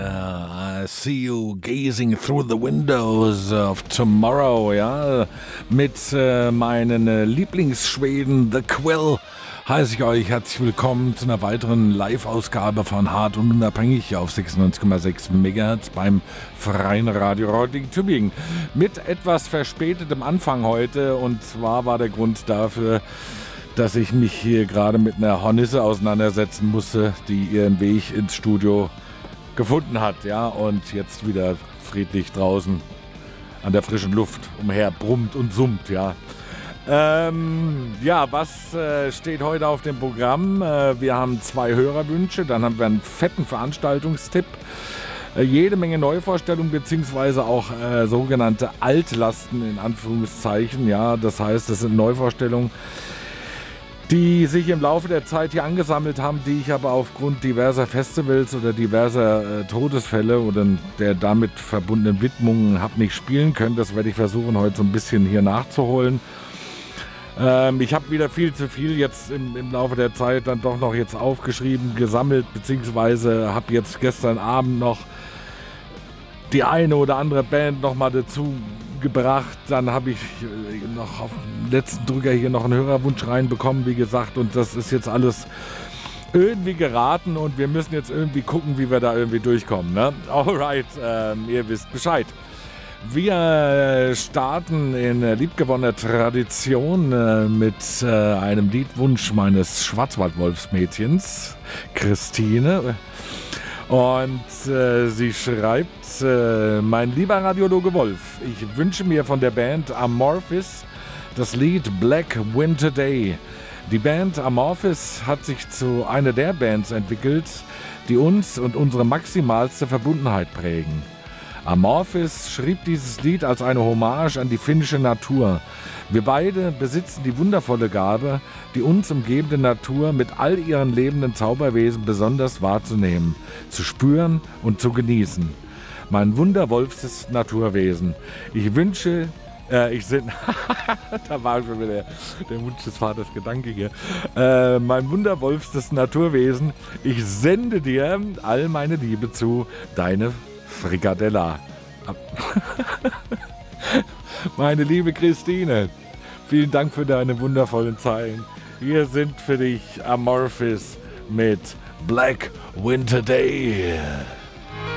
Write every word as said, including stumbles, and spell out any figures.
I see you gazing through the windows of tomorrow, ja, mit äh, meinen äh, Lieblingsschweden The Quill heiße ich euch herzlich willkommen zu einer weiteren Live-Ausgabe von Hart und Unabhängig auf sechsundneunzig Komma sechs Megahertz beim Freien Radio Reutlingen Tübingen. Mit etwas verspätetem Anfang heute, und zwar war der Grund dafür, dass ich mich hier gerade mit einer Hornisse auseinandersetzen musste, die ihren Weg ins Studio gefunden hat, ja, und jetzt wieder friedlich draußen an der frischen Luft umher brummt und summt, ja. Ähm, ja, was äh, steht heute auf dem Programm? Äh, wir haben zwei Hörerwünsche, dann haben wir einen fetten Veranstaltungstipp, äh, jede Menge Neuvorstellungen beziehungsweise auch äh, sogenannte Altlasten in Anführungszeichen, ja, das heißt, das sind Neuvorstellungen, die sich im Laufe der Zeit hier angesammelt haben, die ich aber aufgrund diverser Festivals oder diverser äh, Todesfälle oder der damit verbundenen Widmungen habe nicht spielen können. Das werde ich versuchen, heute so ein bisschen hier nachzuholen. Ähm, ich habe wieder viel zu viel jetzt im, im Laufe der Zeit dann doch noch jetzt aufgeschrieben, gesammelt, beziehungsweise habe jetzt gestern Abend noch die eine oder andere Band nochmal dazu gebracht. Dann habe ich noch auf dem letzten Drücker hier noch einen Hörerwunsch reinbekommen, wie gesagt, und das ist jetzt alles irgendwie geraten und wir müssen jetzt irgendwie gucken, wie wir da irgendwie durchkommen, ne? Alright, ähm, ihr wisst Bescheid. Wir starten in liebgewonnener Tradition äh, mit äh, einem Liedwunsch meines Schwarzwaldwolfsmädchens, Christine. Und äh, sie schreibt, äh, mein lieber Radiologe Wolf, ich wünsche mir von der Band Amorphis das Lied Black Winter Day. Die Band Amorphis hat sich zu einer der Bands entwickelt, die uns und unsere maximalste Verbundenheit prägen. Amorphis schrieb dieses Lied als eine Hommage an die finnische Natur. Wir beide besitzen die wundervolle Gabe, die uns umgebende Natur mit all ihren lebenden Zauberwesen besonders wahrzunehmen, zu spüren und zu genießen. Mein wunderwolfstes Naturwesen. Ich wünsche, äh, ich sind, da war schon wieder der, der Wunsch des Vaters Gedanke hier. Äh, mein wunderwolfstes Naturwesen. Ich sende dir all meine Liebe zu, deine Frikadella. Meine liebe Christine, vielen Dank für deine wundervollen Zeilen. Hier sind für dich Amorphis mit Black Winter Day.